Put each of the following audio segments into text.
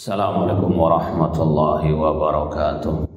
Assalamualaikum warahmatullahi wabarakatuh.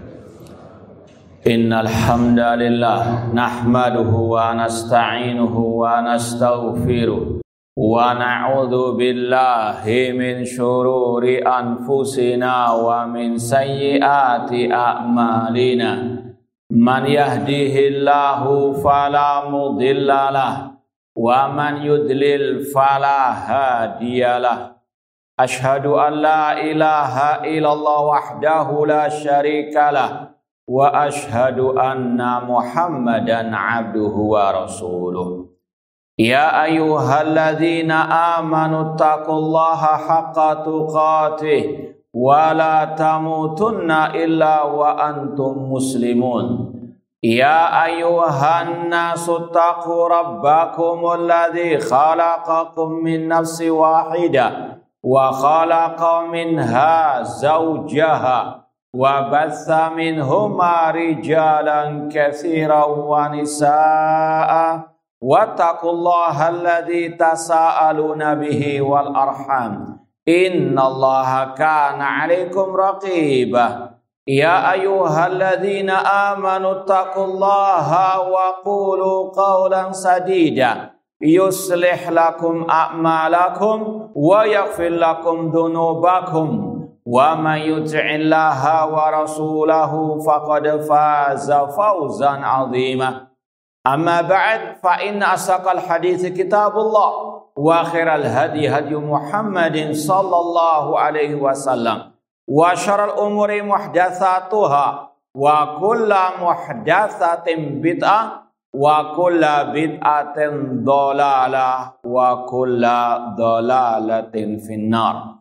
Innal hamdalillah nahmaduhu wa nasta'inuhu wa nastaghfiruh wa na'udzu billahi min syururi anfusina wa min sayyiati a'malina. Man yahdihillahu fala mudhillalah wa man yudlil fala hadiyalah. Ashhadu an la ilaha illallah wahdahu la syarikalah wa ashhadu anna Muhammadan abduhu wa rasuluh. Ya ayyuhalladzina amanu taqullaha haqqa tuqatih wa la tamutunna illa wa antum muslimun. Ya ayyuhan nasu taqu rabbakumul ladzi khalaqakum min nafsin wahidah wa khalaqa minha zawjaha wa batha minhuma rijalan katsiran wa nisaa'a wattaqullaha alladzi tasaaluna bihi wal arham innallaha kana 'alaikum raqiba. Ya ayyuhalladzina amanu taqullaha wa qulu qawlan sadida yuslih lakum a'malakum wa yaghfir lakum dhunubakum wa man yuti'illaha wa rasulahu faqad faza fawzan 'azima. Amma ba'd, fa inna asaqal hadits kitabullah wa khairal hadi hadyu Muhammadin sallallahu alaihi wasallam wa syarrul umuri muhdatsatuha wa kullu muhdatsatin bid'ah wa kulla bid'atin dhalalah wa kulla dhalalatin finnar.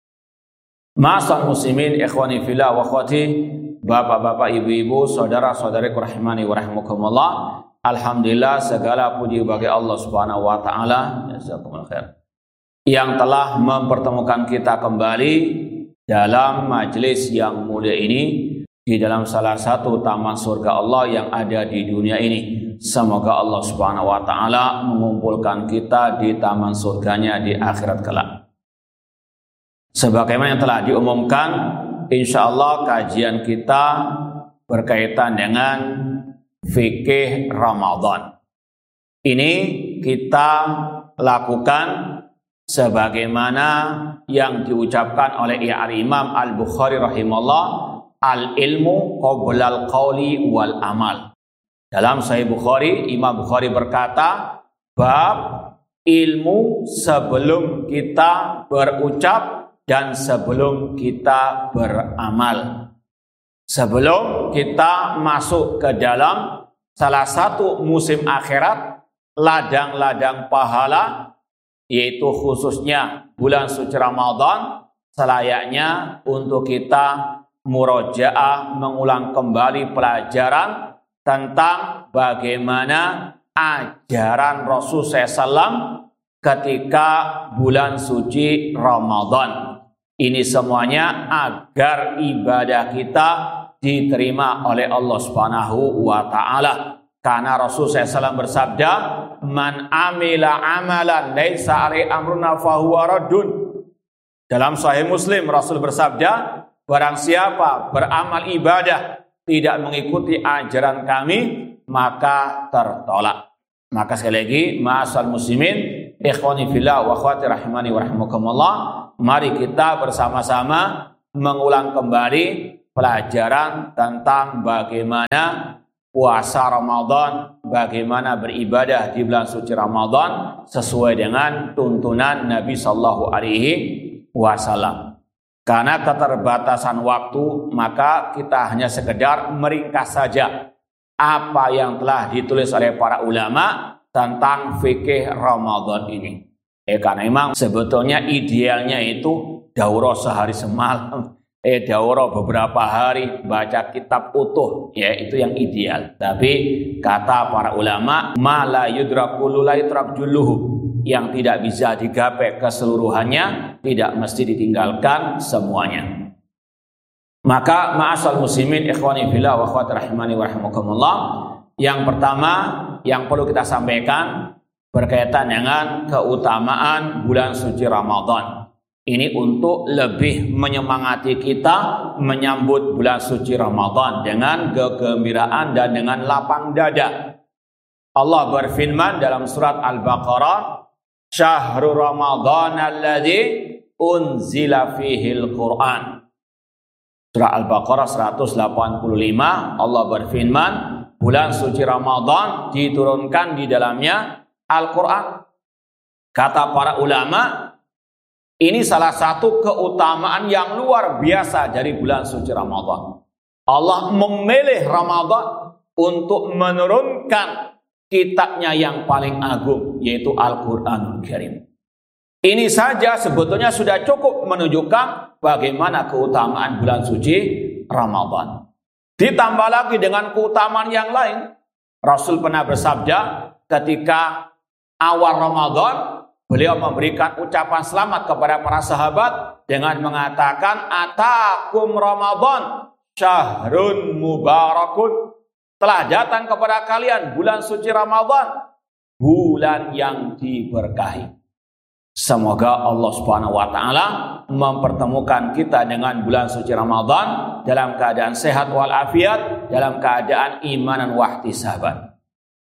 Ma'asal muslimin ikhwani fillah wa akhwati, bapak-bapak, ibu-ibu, saudara-saudariku rahimani wa rahimakumullah. Alhamdulillah, segala puji bagi Allah Subhanahu wa taala, jazakumullah khair, yang telah mempertemukan kita kembali dalam majelis yang mulia ini di dalam salah satu taman surga Allah yang ada di dunia ini. Semoga Allah Subhanahu wa taala mengumpulkan kita di taman surganya di akhirat kelak. Sebagaimana yang telah diumumkan, insyaallah kajian kita berkaitan dengan fikih Ramadan. Ini kita lakukan sebagaimana yang diucapkan oleh Imam Al-Bukhari rahimahullah, al-ilmu qoblal qawli wal amal. Dalam Sahih Bukhari, Imam Bukhari berkata, bab ilmu sebelum kita berucap dan sebelum kita beramal. Sebelum kita masuk ke dalam salah satu musim akhirat, ladang-ladang pahala, yaitu khususnya bulan suci Ramadan, selayaknya untuk kita murojaah, mengulang kembali pelajaran tentang bagaimana ajaran Rasul SAW ketika bulan suci Ramadan. Ini semuanya agar ibadah kita diterima oleh Allah Subhanahu wa taala. Karena Rasul SAW bersabda, "Man amila amalan laisa alaihi amruna fahuwa raddun." Dalam Sahih Muslim Rasul bersabda, barang siapa beramal ibadah tidak mengikuti ajaran kami, maka tertolak. Maka sekali lagi, ma'asal muslimin, ikhwani fillah wa akhwati rahimani wa rahimakumullah, mari kita bersama-sama mengulang kembali pelajaran tentang bagaimana puasa Ramadan, bagaimana beribadah di bulan suci Ramadan sesuai dengan tuntunan Nabi sallallahu alaihi wasallam. Karena keterbatasan waktu, maka kita hanya sekedar meringkas saja apa yang telah ditulis oleh para ulama tentang fikih Ramadan ini. Karena memang sebetulnya idealnya itu daurah sehari semalam, daurah beberapa hari, baca kitab utuh, ya itu yang ideal. Tapi kata para ulama, ma la yudrakul la yutrak julluhu, yang tidak bisa digapai keseluruhannya tidak mesti ditinggalkan semuanya. Maka ma'asal muslimin ikhwani fillah wa akhwati rahimani wa rahimakumullah, yang pertama yang perlu kita sampaikan berkaitan dengan keutamaan bulan suci Ramadan. Ini untuk lebih menyemangati kita menyambut bulan suci Ramadan dengan kegembiraan dan dengan lapang dada. Allah berfirman dalam surat Al-Baqarah, "Syahrul Ramadan alladzi unzila fihil Qur'an." Surah Al-Baqarah 185, Allah berfirman, bulan suci Ramadan diturunkan di dalamnya Al-Quran. Kata para ulama, ini salah satu keutamaan yang luar biasa dari bulan suci Ramadan. Allah memilih Ramadan untuk menurunkan kitabnya yang paling agung, yaitu Al-Quranul Karim. Ini saja sebetulnya sudah cukup menunjukkan bagaimana keutamaan bulan suci Ramadan. Ditambah lagi dengan keutamaan yang lain. Rasul pernah bersabda ketika awal Ramadan, beliau memberikan ucapan selamat kepada para sahabat dengan mengatakan, "Atakum Ramadan syahrun mubarakun." Telah datang kepada kalian bulan suci Ramadan, bulan yang diberkahi. Semoga Allah Subhanahu wa taala mempertemukan kita dengan bulan suci Ramadan dalam keadaan sehat walafiat, dalam keadaan iman dan wahtisaban.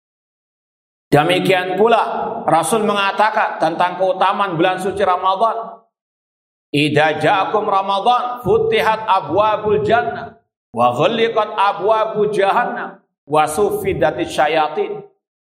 Demikian pula Rasul mengatakan tentang keutamaan bulan suci Ramadan, "Idza ja'akum Ramadan futihat abwabul jannah wa ghulliqat abwabu jahannam wa suffidatis syayatin."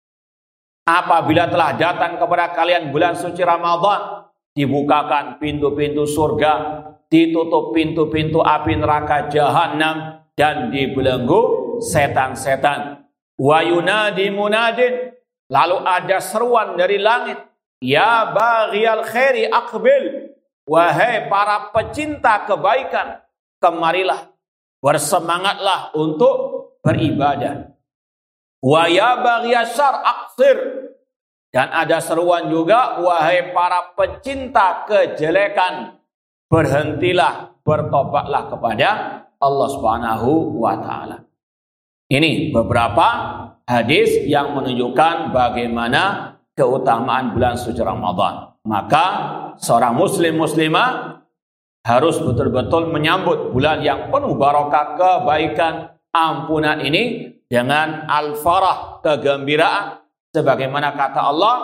Apabila telah datang kepada kalian bulan suci Ramadan, dibukakan pintu-pintu surga, ditutup pintu-pintu api neraka jahanam, dan dibelenggu setan-setan. Wa yunadi munadin, lalu ada seruan dari langit, "Ya baghiyal khairi aqbil." Wahai para pecinta kebaikan, kemarilah, bersemangatlah untuk beribadah. Wa ya baghiyas syarr aqsir. Dan ada seruan juga, wahai para pecinta kejelekan, berhentilah, bertobatlah kepada Allah Subhanahu wa taala. Ini beberapa hadis yang menunjukkan bagaimana keutamaan bulan suci Ramadan. Maka seorang muslim muslimah harus betul-betul menyambut bulan yang penuh barokah, kebaikan, ampunan ini dengan al-farah, kegembiraan, sebagaimana kata Allah,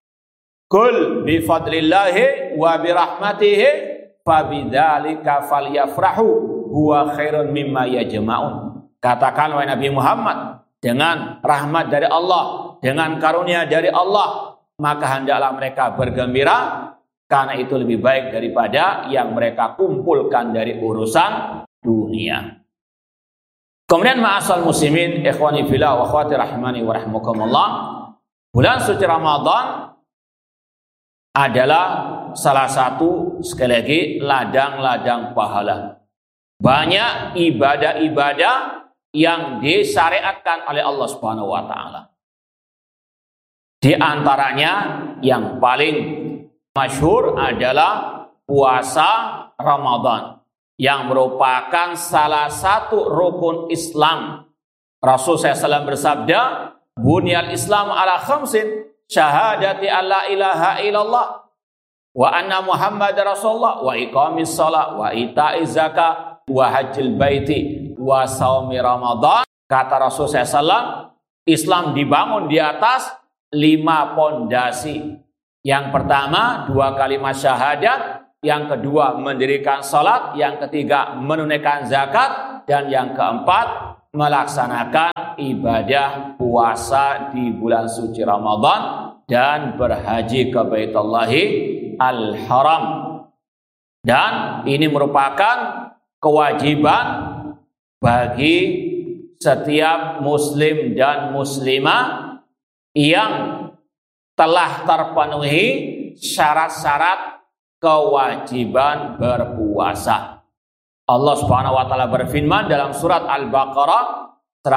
"Qul bi fadlillahi wa bi rahmatihi fabidzalika falyafrahu huwa khairun mimma yajma'un." Katakan wahai Nabi Muhammad, dengan rahmat dari Allah, dengan karunia dari Allah, maka hendaklah mereka bergembira, karena itu lebih baik daripada yang mereka kumpulkan dari urusan dunia. Kemudian ma'asal muslimin, ikhwani fillah wa akhwati rahimani wa rahimakumullah, bulan suci Ramadan adalah salah satu, sekali lagi, ladang-ladang pahala. Banyak ibadah-ibadah yang disyariatkan oleh Allah Subhanahu wa taala. Di antaranya yang paling masyhur adalah puasa Ramadan, yang merupakan salah satu rukun Islam. Rasul SAW bersabda, "Bunyal Islam ala khamsin, syahadati alla ilaha illallah, wa anna Muhammad Rasulullah, wa iqamis shalah, wa ita'iz zakah, wa hajjil baiti, wa saumi Ramadan." Kata Rasul SAW, Islam dibangun di atas 5 pondasi. Yang pertama, 2 kalimat syahadat. Yang kedua, mendirikan salat. Yang ketiga, menunaikan zakat. Dan yang keempat, melaksanakan ibadah puasa di bulan suci Ramadan dan berhaji ke Baitullahi Al-Haram. Dan ini merupakan kewajiban bagi setiap muslim dan muslimah yang telah terpenuhi syarat-syarat kewajiban berpuasa. Allah Subhanahu wa taala berfirman dalam surat Al-Baqarah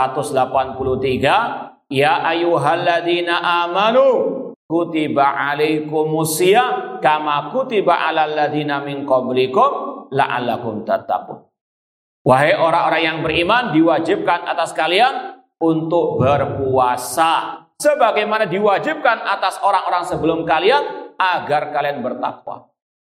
183, "Ya ayyuhalladzina amanu kutiba alaikumusiyam kama kutiba alal ladzina min qablikum la'allakum tattaqun." Wahai orang-orang yang beriman, diwajibkan atas kalian untuk berpuasa sebagaimana diwajibkan atas orang-orang sebelum kalian agar kalian bertakwa.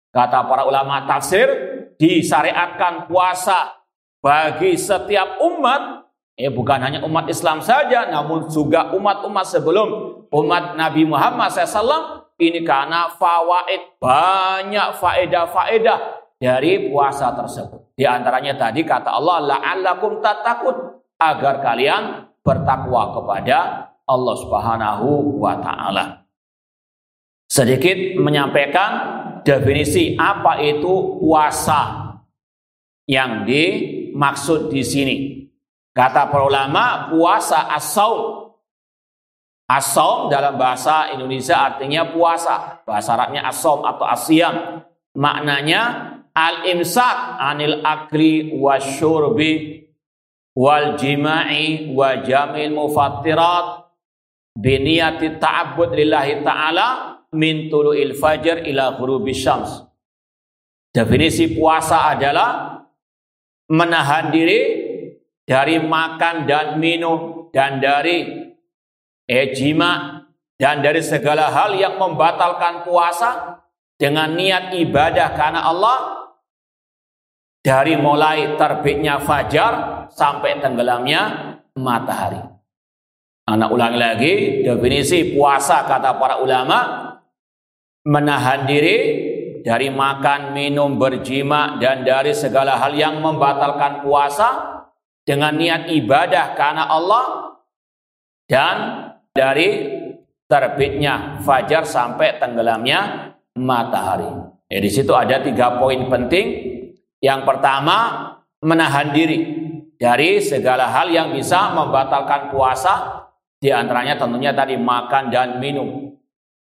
Kata para ulama tafsir, disyariatkan puasa bagi setiap umat, bukan hanya umat Islam saja, namun juga umat-umat sebelum umat Nabi Muhammad SAW, ini karena fawaid, banyak faedah-faedah dari puasa tersebut. Di antaranya tadi kata Allah, la'allakum tattaqun, agar kalian bertakwa kepada Allah Subhanahu wa Ta'ala. Sedikit menyampaikan definisi apa itu puasa yang dimaksud di sini. Kata para ulama, puasa as-saum. As-saum dalam bahasa Indonesia artinya puasa. Bahasa Arabnya as-saum atau as-siyam. Maknanya al-imsak anil akli wasyurbi wal jima'i wa jamil mufattirat biniyati ta'abbud lillahi ta'ala min tulu'il fajr ila ghurubis syams. Definisi puasa adalah menahan diri dari makan dan minum, dan dari jima, dan dari segala hal yang membatalkan puasa dengan niat ibadah karena Allah, dari mulai terbitnya fajar sampai tenggelamnya matahari. Anak ulangi lagi, definisi puasa kata para ulama, menahan diri dari makan, minum, berjima, dan dari segala hal yang membatalkan puasa dengan niat ibadah karena Allah, dan dari terbitnya fajar sampai tenggelamnya matahari. Di situ ada 3 poin penting. Yang pertama, menahan diri dari segala hal yang bisa membatalkan puasa, di antaranya tentunya tadi makan dan minum,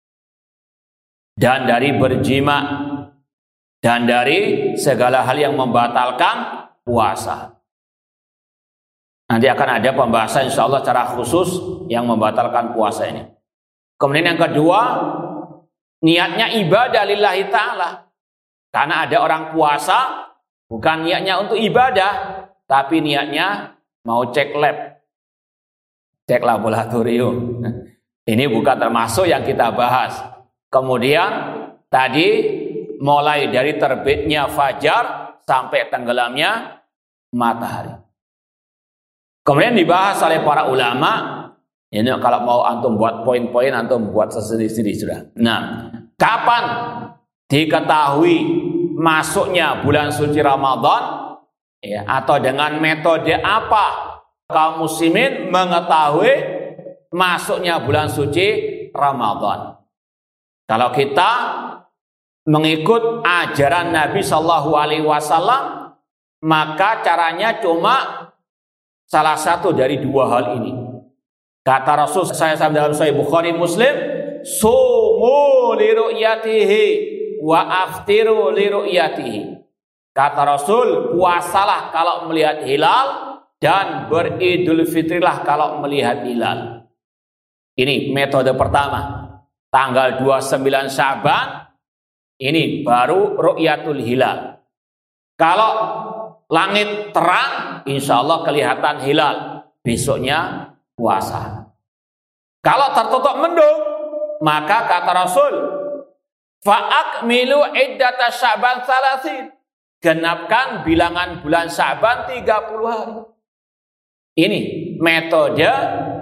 dan dari berjima, dan dari segala hal yang membatalkan puasa. Nanti akan ada pembahasan insya Allah secara khusus yang membatalkan puasa ini. Kemudian yang kedua, niatnya ibadah lillahi ta'ala. Karena ada orang puasa, bukan niatnya untuk ibadah, tapi niatnya mau cek lab, cek laboratorium. Ini bukan termasuk yang kita bahas. Kemudian tadi mulai dari terbitnya fajar sampai tenggelamnya matahari. Kemudian dibahas oleh para ulama. Ini kalau mau antum buat poin-poin, antum buat sendiri-sendiri sudah. Nah, kapan diketahui masuknya bulan suci Ramadan? Atau dengan metode apa kaum muslimin mengetahui masuknya bulan suci Ramadan? Kalau kita mengikut ajaran Nabi Shallallahu Alaihi Wasallam, maka caranya cuma salah satu dari 2 hal ini. Kata Rasul saya dalam Sahih Bukhari Muslim, sumu li ru'yatihi wa aftiru li ru'yatihi. Kata Rasul, puasalah kalau melihat hilal dan beridul fitrilah kalau melihat hilal. Ini metode pertama. Tanggal 29 Sya'ban ini baru ru'yatul hilal. Kalau langit terang, insya Allah kelihatan hilal. Besoknya puasa. Kalau tertutup mendung, maka kata Rasul, fa'akmilu iddata Sya'ban 30. Genapkan bilangan bulan Sya'ban 30 hari. Ini metode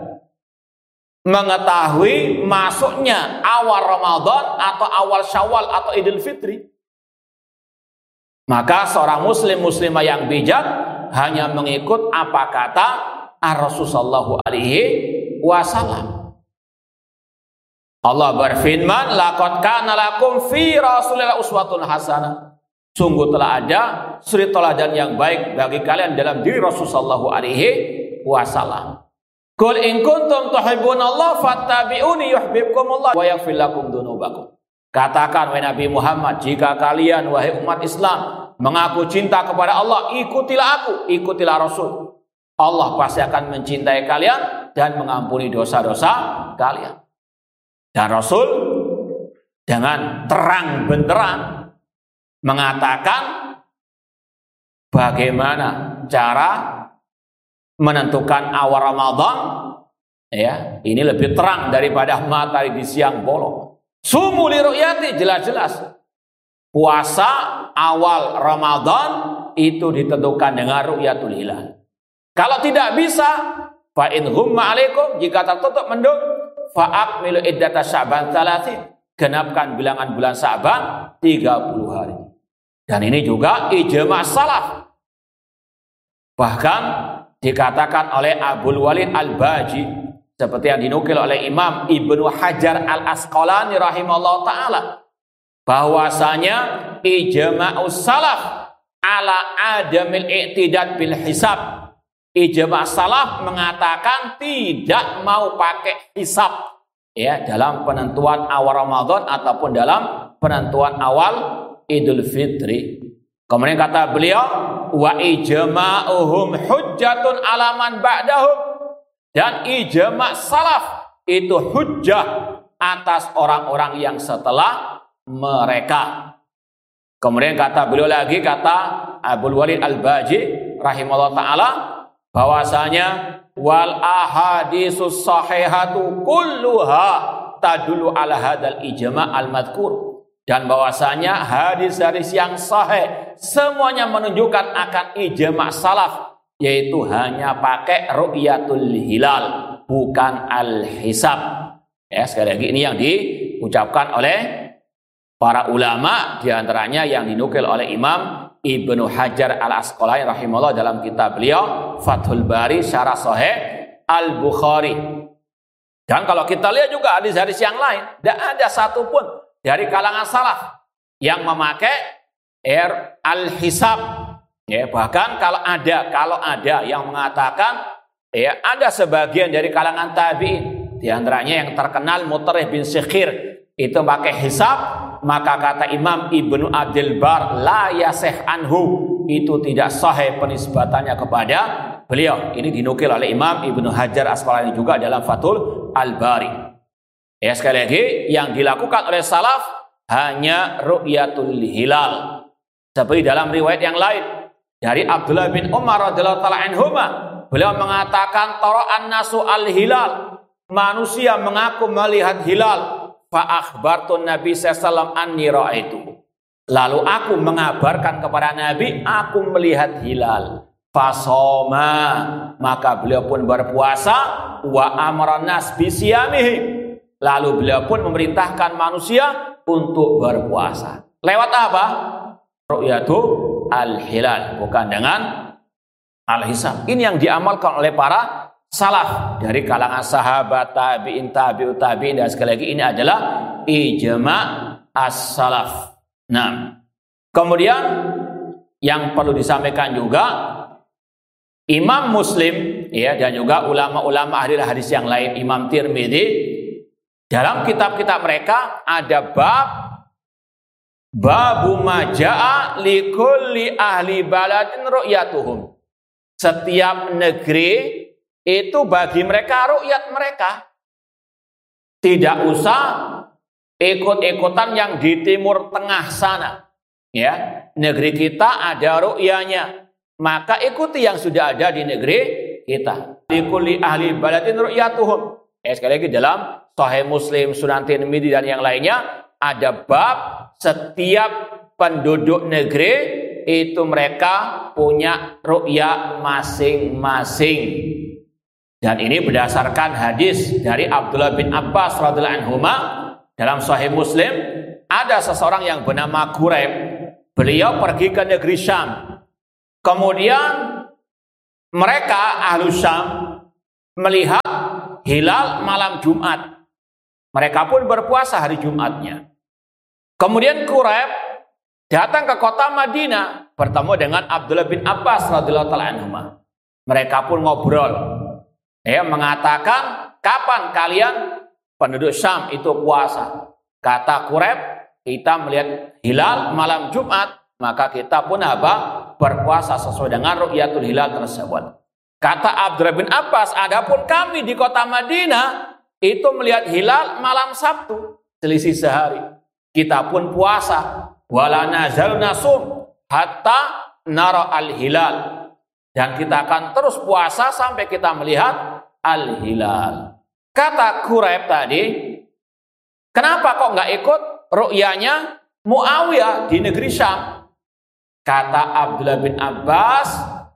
mengetahui masuknya awal Ramadan atau awal Syawal atau Idul Fitri. Maka seorang muslimah yang bijak hanya mengikut apa kata Rasulullah Shallallahu Alaihi Wasallam. Allah berfirman, laqad kana lakum fi Rasulillah uswatun hasanah. Sungguh telah ada suri teladan yang baik bagi kalian dalam diri Rasulullah Shallallahu Alaihi Wasallam. Qul in kuntum tuhibbunallah fattabi'uni yuhibbukumullah wa yaghfir lakum dzunubakum. Katakan wahai Nabi Muhammad, jika kalian wahai umat Islam mengaku cinta kepada Allah, ikutilah aku, ikutilah Rasul. Allah pasti akan mencintai kalian dan mengampuni dosa-dosa kalian. Dan Rasul dengan terang benderang mengatakan bagaimana cara menentukan awal Ramadan. Ini lebih terang daripada matahari di siang bolong. Sumu li ru'yati, jelas-jelas puasa awal Ramadan itu ditentukan dengan ru'yatul hilal. Kalau tidak bisa, fa in humma alaikum, jika tertutup mendung, fa akmilu iddata Sya'ban 30. Genapkan bilangan bulan Sya'ban 30 hari. Dan ini juga ijma' salaf. Bahkan dikatakan oleh Abul Walid Al-Baji, seperti yang dinukil oleh Imam Ibnu Hajar Al-Asqalani rahimahullah ta'ala, bahwasanya ijma'us salaf ala adamil i'tidad bil hisab. Ijma' salaf mengatakan tidak mau pakai hisab ya dalam penentuan awal Ramadan ataupun dalam penentuan awal Idul Fitri. Kemudian kata beliau, wa ijma'uhum hujjatun ala man ba'dahum, dan ijma' salaf itu hujjah atas orang-orang yang setelah mereka. Kemudian kata beliau lagi, kata Abul Walid Al-Baji rahimahullah ta'ala, bahwasanya wal ahadisus sahihatu kulluha tadullu ala hadal ijma' al-madhkur, dan bahwasanya hadis-hadis yang sahih semuanya menunjukkan akan ijma' salaf, yaitu hanya pakai ru'yatul hilal, bukan al-hisab. Ya, sekali lagi ini yang diucapkan oleh para ulama, diantaranya yang dinukil oleh Imam Ibnu Hajar Al-Asqalani rahimahullah dalam kitab beliau Fathul Bari Syarah Sahih Al-Bukhari. Dan kalau kita lihat juga hadis-hadis yang lain, tidak ada satupun dari kalangan salaf yang memakai al-hisab. Ya, bahkan kalau ada yang mengatakan, ya, ada sebagian dari kalangan tabi'in, diantaranya yang terkenal Mutarrif bin Sikhir, itu pakai hisab, maka kata Imam Ibnu Abdul Bar, la yasih anhu, itu tidak sahih penisbatannya kepada beliau. Ini dinukil oleh Imam Ibnu Hajar Asqalani juga dalam Fathul Al-Bari. Ya, sekali lagi, yang dilakukan oleh salaf hanya ru'yatul hilal. Seperti dalam riwayat yang lain dari Abdullah bin Umar radhiyallahu ta'ala anhuma, beliau mengatakan tara'an nasu al-hilal, manusia mengaku melihat hilal. Fa akhbartun Nabi sallallahu anni ra'aitu. Lalu aku mengabarkan kepada Nabi, aku melihat hilal. Fasoma, maka beliau pun berpuasa. Wa amran nas bisiyamihi, lalu beliau pun memerintahkan manusia untuk berpuasa. Lewat apa? Ru'yatul al-hilal, bukan dengan al-hisab. Ini yang diamalkan oleh para salaf dari kalangan sahabat, tabi'in, tabi'ut tabi'in, dan sekali lagi ini adalah ijma' as-salaf. Nah, kemudian yang perlu disampaikan juga, Imam Muslim ya, dan juga ulama-ulama ahli hadis yang lain, Imam Tirmidzi, dalam kitab-kitab mereka ada babu maja'a likulli ahli baladin ru'yatuhum. Setiap negeri itu bagi mereka ru'yat mereka. Tidak usah ikut-ikutan yang di timur tengah sana. Ya, negeri kita ada ru'yanya, maka ikuti yang sudah ada di negeri kita. Likulli ahli baladin ru'yatuhum. Sekali lagi dalam Sahih Muslim, Sunan Tirmidzi dan yang lainnya ada bab setiap penduduk negeri itu mereka punya ru'ya masing-masing. Dan ini berdasarkan hadis dari Abdullah bin Abbas radhiyallahu anhu dalam Sahih Muslim. Ada seseorang yang bernama Quraib. Beliau pergi ke negeri Syam. Kemudian mereka ahlu Syam melihat hilal malam Jumat. Mereka pun berpuasa hari Jumatnya. Kemudian Quraib datang ke kota Madinah, bertemu dengan Abdullah bin Abbas radhiyallahu anhu. Mereka pun ngobrol. Mengatakan, kapan kalian penduduk Syam itu puasa? Kata Quraib, kita melihat hilal malam Jumat, maka kita pun berpuasa sesuai dengan ru'yatul hilal tersebut. Kata Abdullah bin Abbas, adapun kami di kota Madinah itu melihat hilal malam Sabtu, selisih sehari. Kita pun puasa, wala nazal nasum hatta nara al-hilal. Dan kita akan terus puasa sampai kita melihat al-hilal. Kata Quraib tadi, kenapa kok nggak ikut ru'yanya Muawiyah di negeri Syam. Kata Abdullah bin Abbas,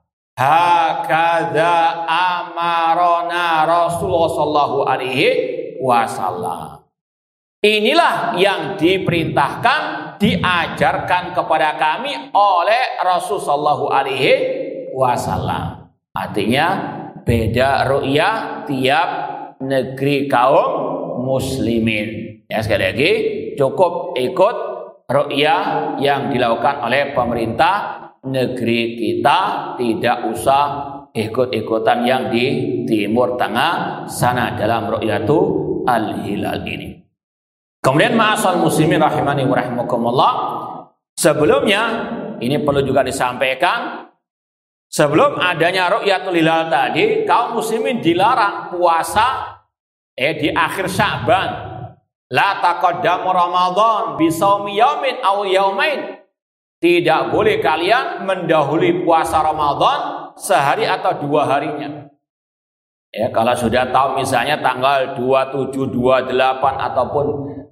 hakadza amarona Rasulullah sallallahu alaihi wasallam. Inilah yang diperintahkan, diajarkan kepada kami oleh Rasulullah sallallahu alaihi wasallam. Artinya beda ru'yah tiap negeri kaum muslimin. Ya, sekali lagi cukup ikut ru'yah yang dilakukan oleh pemerintah negeri kita, tidak usah ikut-ikutan yang di Timur Tengah sana dalam ru'yatu al-hilal ini. Kemudian ma'asal muslimin rahimani wa rahimakumullah, sebelumnya ini perlu juga disampaikan, sebelum adanya ru'yatul hilal tadi, kaum muslimin dilarang puasa di akhir Sya'ban. La taqaddamu Ramadan bi shaumi yaumin aw yaumain. Tidak boleh kalian mendahului puasa Ramadan sehari atau 2 harinya. Ya, kalau sudah tahu misalnya tanggal 27, 28 ataupun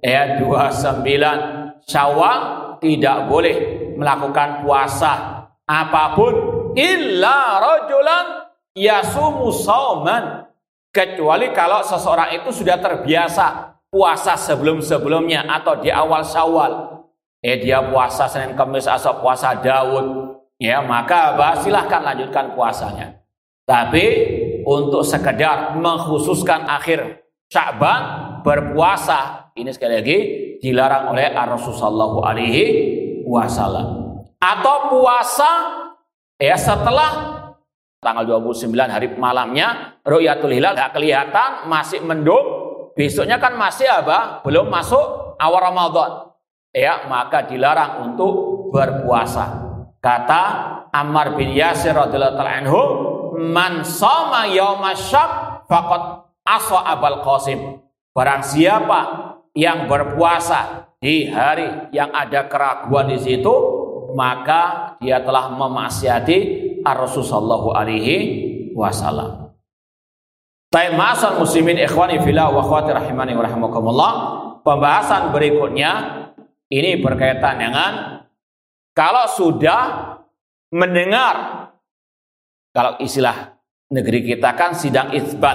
29 Syawal, tidak boleh melakukan puasa apapun illa rajulan yasumu shauman, kecuali kalau seseorang itu sudah terbiasa puasa sebelum-sebelumnya atau di awal Syawal. Dia puasa Senin Kamis atau puasa Daud, ya maka silahkan lanjutkan puasanya. Tapi untuk sekedar mengkhususkan akhir Sya'ban berpuasa, ini sekali lagi dilarang oleh Rasulullah sallallahu alaihi wasallam. Atau puasa setelah tanggal 29 hari malamnya ru'yatul hilal gak kelihatan, masih mendung, besoknya kan masih belum masuk awal Ramadan. Maka dilarang untuk berpuasa. Kata Ammar bin Yasir radhiyallahu anhu, man shoma yaumasyabt faqad asa Abul Qasim. Barang siapa yang berpuasa di hari yang ada keraguan di situ, maka dia telah memaksiati Rasulullah sallallahu alaihi wasallam. Ma'asal muslimin ikhwani fillah wa akhwati rahimani wa rahimakumullah. Pembahasan berikutnya ini berkaitan dengan kalau sudah mendengar, kalau istilah negeri kita kan sidang itsbat,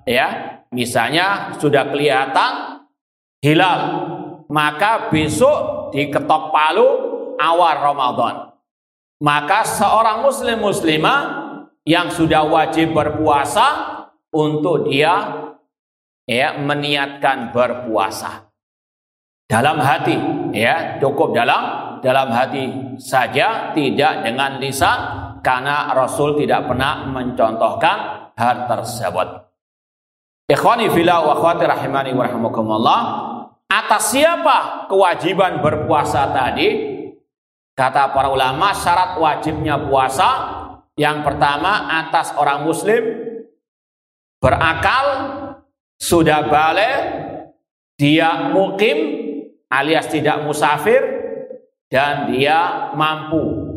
misalnya sudah kelihatan hilal, maka besok diketok palu awal Ramadan, maka seorang muslim muslimah yang sudah wajib berpuasa untuk dia meniatkan berpuasa dalam hati, cukup dalam hati saja, tidak dengan lisan, karena Rasul tidak pernah mencontohkan hal tersebut. Ikhwani fillah wa akhwati rahimani wa rahimakumullah, atas siapa kewajiban berpuasa tadi? Kata para ulama, syarat wajibnya puasa yang pertama atas orang muslim berakal, sudah baligh, dia mukim alias tidak musafir, dan dia mampu,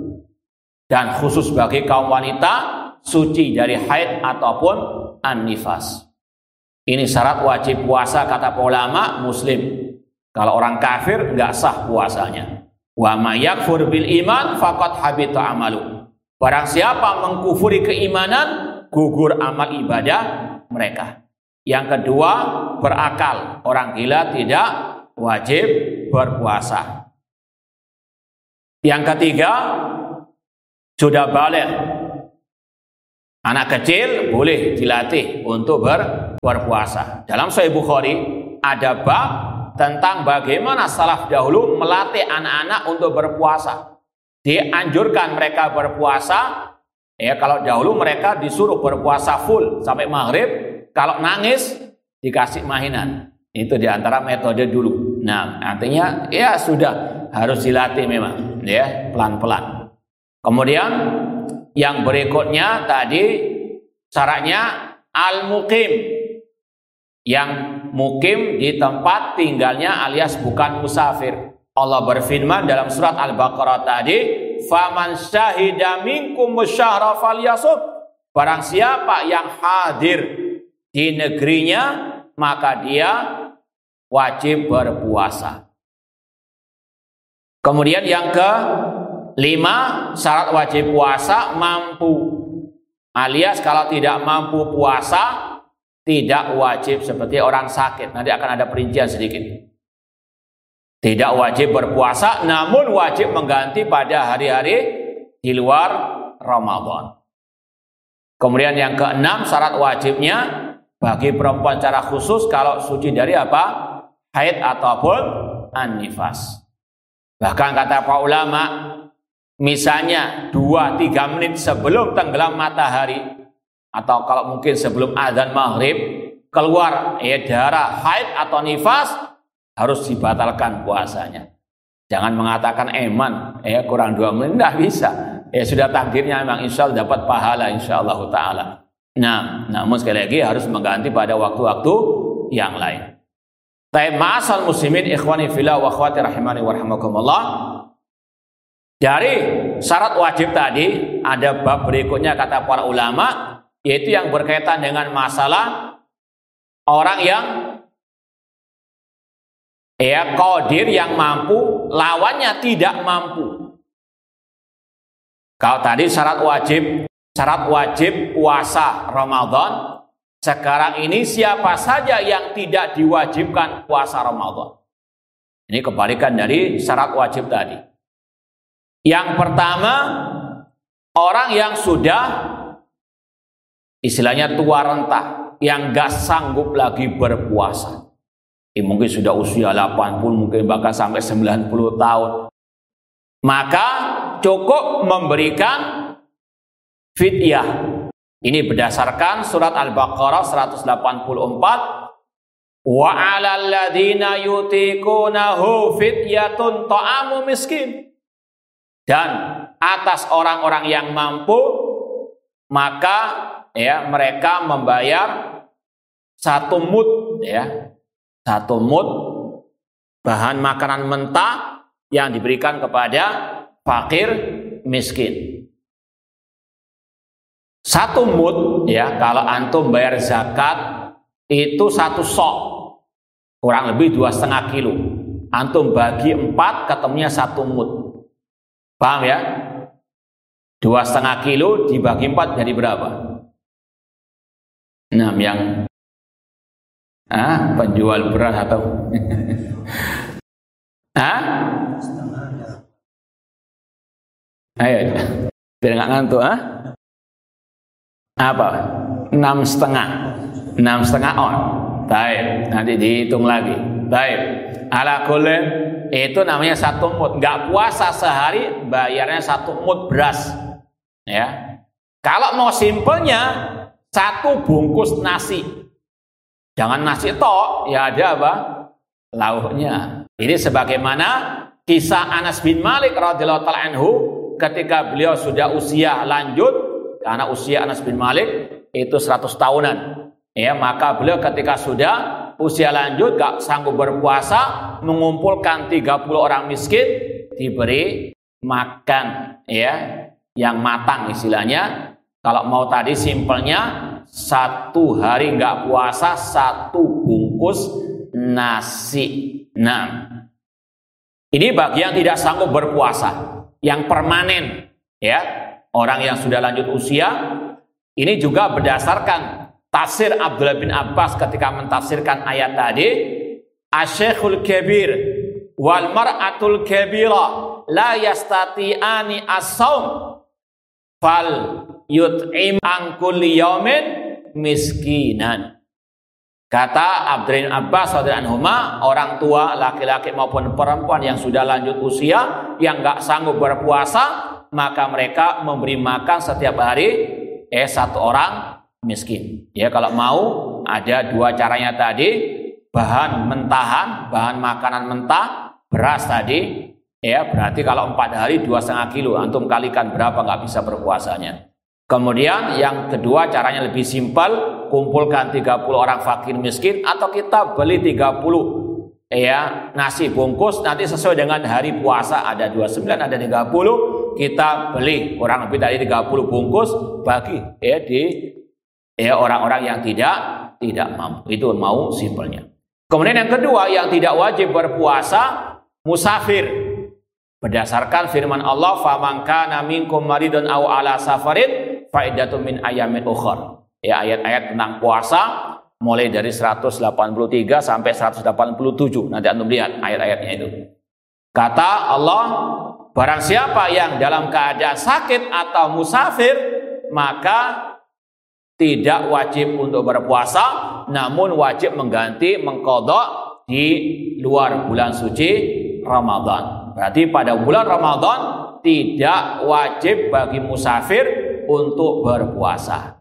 dan khusus bagi kaum wanita suci dari haid ataupun an-nifas. Ini syarat wajib puasa kata ulama muslim. Kalau orang kafir nggak sah puasanya. Wa may yakfur bil iman faqad habita amalu. Barang siapa mengkufuri keimanan, gugur amal ibadah mereka. Yang kedua, berakal. Orang gila tidak wajib berpuasa. Yang ketiga, sudah baligh. Anak kecil boleh dilatih untuk berpuasa. Dalam Sahih Bukhari ada bab tentang bagaimana salaf dahulu melatih anak-anak untuk berpuasa. Dianjurkan mereka berpuasa. Kalau dahulu mereka disuruh berpuasa full sampai maghrib. Kalau nangis dikasih mainan. Itu diantara metode dulu. Nah, artinya sudah harus dilatih memang, pelan-pelan. Kemudian yang berikutnya tadi syaratnya al-muqim, yang mukim di tempat tinggalnya alias bukan musafir. Allah berfirman dalam surat Al-Baqarah tadi, faman syahida minkum syahra falyasum. Barang siapa yang hadir di negerinya, maka dia wajib berpuasa. Kemudian yang ke-5, syarat wajib puasa mampu. Alias kalau tidak mampu puasa, tidak wajib seperti orang sakit. Nanti akan ada perincian sedikit. Tidak wajib berpuasa, namun wajib mengganti pada hari-hari di luar Ramadan. Kemudian yang ke-6, syarat wajibnya bagi perempuan secara khusus kalau suci dari apa? Haid ataupun an-nifas. Bahkan kata para ulama, misalnya 2-3 menit sebelum tenggelam matahari, atau kalau mungkin sebelum azan maghrib, keluar darah haid atau nifas, harus dibatalkan puasanya. Jangan mengatakan eman, kurang 2 menit, tidak bisa. Sudah takdirnya memang insya Allah dapat pahala insya Allah ta'ala. Nah, namun sekali lagi harus mengganti pada waktu-waktu yang lain. Ma'asal muslimin ikhwani fillah wa akhwati rahimani wa rahimakumullah. Dari syarat wajib tadi ada bab berikutnya kata para ulama, yaitu yang berkaitan dengan masalah orang yang qadir, yang mampu, lawannya tidak mampu. Kalau tadi syarat wajib puasa Ramadan, sekarang ini siapa saja yang tidak diwajibkan puasa Ramadan. Ini kebalikan dari syarat wajib tadi. Yang pertama, orang yang sudah istilahnya tua renta, yang gak sanggup lagi berpuasa. Mungkin sudah usia 80, mungkin bahkan sampai 90 tahun. Maka cukup memberikan fidyah. Ini berdasarkan surat Al-Baqarah 184. Wa 'alal ladzina yutiqunahu fidyatun ta'amu miskin. Dan atas orang-orang yang mampu, maka mereka membayar 1 mud, 1 mud bahan makanan mentah yang diberikan kepada fakir miskin. 1 mud, kalau antum bayar zakat itu 1 sok, kurang lebih 2,5 kilo. Antum bagi 4, ketemunya 1 mud. Paham ya? 2,5 kilo dibagi 4 jadi berapa? 6 yang penjual beras atau ayo biar nggak ngantuk. Apa? 6,5 on. Baik, nanti dihitung lagi. Baik, ala kulli itu namanya 1 mud. Nggak puasa sehari bayarnya 1 mud beras. Kalau mau simpelnya 1 bungkus nasi. Jangan nasi tok, ada apa? Lauknya. Ini sebagaimana kisah Anas bin Malik radhiyallahu ta'ala anhu ketika beliau sudah usia lanjut, karena usia Anas bin Malik itu 100 tahunan. Maka beliau ketika sudah usia lanjut gak sanggup berpuasa, mengumpulkan 30 orang miskin, diberi makan yang matang istilahnya. Kalau mau tadi simpelnya 1 hari nggak puasa 1 bungkus nasi. Nah, ini bagi yang tidak sanggup berpuasa, yang permanen, orang yang sudah lanjut usia. Ini juga berdasarkan tafsir Abdullah bin Abbas ketika mentafsirkan ayat tadi, asy-syaikhul kabir wal mar'atul kabira la yastati'ani as-shaum fal yut'im an kulli yaumin miskinan. Kata Abdullah bin Abbas radhiyallahu anhuma, orang tua laki-laki maupun perempuan yang sudah lanjut usia yang nggak sanggup berpuasa, maka mereka memberi makan setiap hari 1 orang miskin. Kalau mau ada 2 caranya tadi, bahan mentahan, bahan makanan mentah, beras tadi, berarti kalau 4 hari 2,5 kilo, antum kalikan berapa nggak bisa berpuasanya. Kemudian yang kedua caranya lebih simpel, kumpulkan 30 orang fakir miskin, atau kita beli 30 nasi bungkus, nanti sesuai dengan hari puasa, ada 29, ada 30, kita beli kurang lebih dari 30 bungkus, bagi di orang-orang yang tidak mampu. Itu mau simpelnya. Kemudian yang kedua, yang tidak wajib berpuasa musafir, Berdasarkan firman Allah, "Faman kana minkum maridun aw ala safarin fa iddatun min ayamin ukhra." Ya, ayat-ayat tentang puasa mulai dari 183 sampai 187. Nanti antum lihat ayat-ayatnya itu. Kata Allah, barang siapa yang dalam keadaan sakit atau musafir, maka tidak wajib untuk berpuasa, namun wajib mengganti, mengqadha di luar bulan suci Ramadan. Berarti pada bulan Ramadan tidak wajib bagi musafir untuk berpuasa.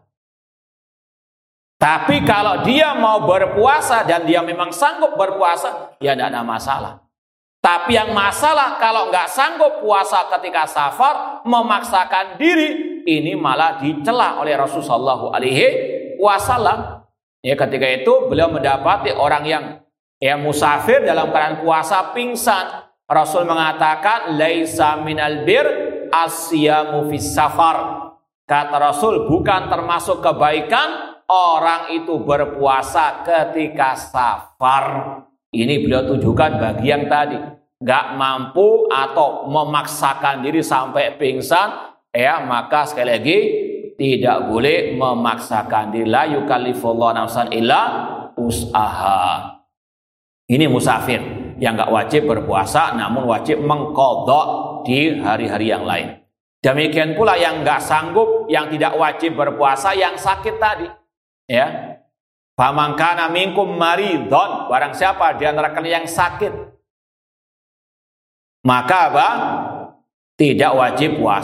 Tapi kalau dia mau berpuasa dan dia memang sanggup berpuasa, ya tidak ada masalah. Tapi yang masalah kalau nggak sanggup puasa ketika safar, memaksakan diri, ini malah dicela oleh Rasulullah SAW. Ya, ketika itu beliau mendapati orang yang musafir dalam keadaan puasa pingsan. Rasul mengatakan, laisa minal bir asyamu fis safar. Kata Rasul, bukan termasuk kebaikan orang itu berpuasa ketika safar. Ini beliau tujukan bagi yang tadi nggak mampu atau memaksakan diri sampai pingsan, maka sekali lagi tidak boleh memaksakan diri. La yukallifullahu nafsan illa usaha. Ini musafir yang nggak wajib berpuasa, namun wajib mengqadha di hari-hari yang lain. Demikian pula yang nggak sanggup, yang tidak wajib berpuasa, yang sakit tadi. Ya, faman kana minkum maridun, barang siapa di antara kalian yang sakit, maka apa? Tidak wajib puasa.